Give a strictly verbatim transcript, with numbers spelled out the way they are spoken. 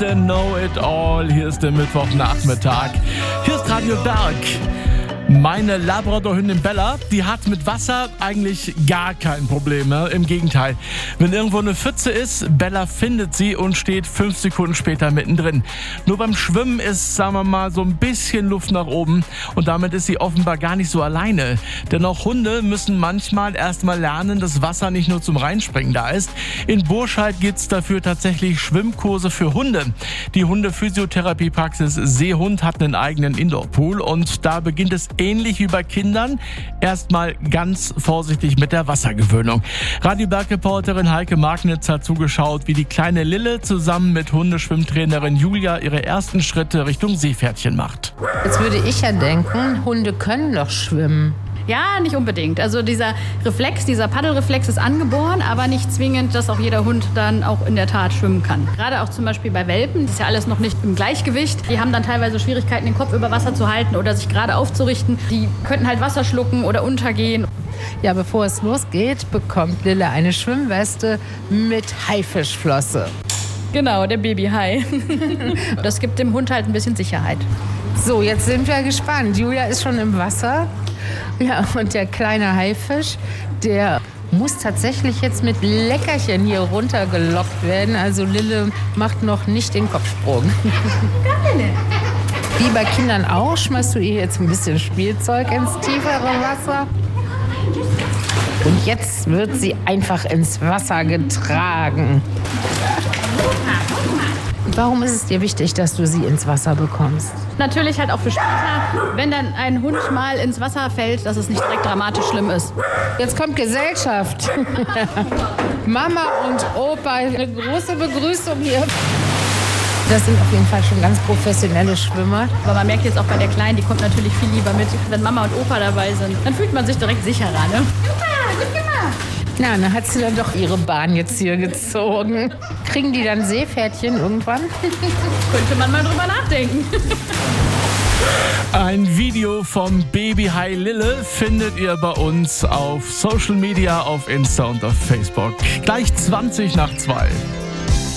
Mister Know-It-All. Hier ist der Mittwochnachmittag. Hier ist Radio Berg. Meine Labrador-Hündin Bella, die hat mit Wasser eigentlich gar kein Problem. Ne? Im Gegenteil. Wenn irgendwo eine Pfütze ist, Bella findet sie und steht fünf Sekunden später mittendrin. Nur beim Schwimmen ist, sagen wir mal, so ein bisschen Luft nach oben. Und damit ist sie offenbar gar nicht so alleine. Denn auch Hunde müssen manchmal erst mal lernen, dass Wasser nicht nur zum Reinspringen da ist. In Burscheid gibt's dafür tatsächlich Schwimmkurse für Hunde. Die Hunde-Physiotherapie-Praxis Seehund hat einen eigenen Indoor-Pool. Und da beginnt es ähnlich wie bei Kindern, erstmal ganz vorsichtig mit der Wassergewöhnung. Radio Berg-Reporterin Heike Magnitz hat zugeschaut, wie die kleine Lille zusammen mit Hundeschwimmtrainerin Julia ihre ersten Schritte Richtung Seepferdchen macht. Jetzt würde ich ja denken, Hunde können doch schwimmen. Ja, nicht unbedingt. Also dieser Reflex, dieser Paddelreflex ist angeboren, aber nicht zwingend, dass auch jeder Hund dann auch in der Tat schwimmen kann. Gerade auch zum Beispiel bei Welpen, das ist ja alles noch nicht im Gleichgewicht. Die haben dann teilweise Schwierigkeiten, den Kopf über Wasser zu halten oder sich gerade aufzurichten. Die könnten halt Wasser schlucken oder untergehen. Ja, bevor es losgeht, bekommt Lille eine Schwimmweste mit Haifischflosse. Genau, der Babyhai. Das gibt dem Hund halt ein bisschen Sicherheit. So, jetzt sind wir gespannt. Julia ist schon im Wasser. Ja, und der kleine Haifisch, der muss tatsächlich jetzt mit Leckerchen hier runtergelockt werden. Also Lille macht noch nicht den Kopfsprung. Wie bei Kindern auch, schmeißt du ihr jetzt ein bisschen Spielzeug ins tiefere Wasser. Und jetzt wird sie einfach ins Wasser getragen. Warum ist es dir wichtig, dass du sie ins Wasser bekommst? Natürlich halt auch für später, wenn dann ein Hund mal ins Wasser fällt, dass es nicht direkt dramatisch schlimm ist. Jetzt kommt Gesellschaft. Mama und Opa, eine große Begrüßung hier. Das sind auf jeden Fall schon ganz professionelle Schwimmer. Aber man merkt jetzt auch bei der Kleinen, die kommt natürlich viel lieber mit. Wenn Mama und Opa dabei sind, dann fühlt man sich direkt sicherer, ne? Super, gut gemacht. Na, dann hat sie dann doch ihre Bahn jetzt hier gezogen. Kriegen die dann Seepferdchen irgendwann? Könnte man mal drüber nachdenken. Ein Video vom Babyhai Lille findet ihr bei uns auf Social Media, auf Insta und auf Facebook. Gleich zwanzig nach zwei.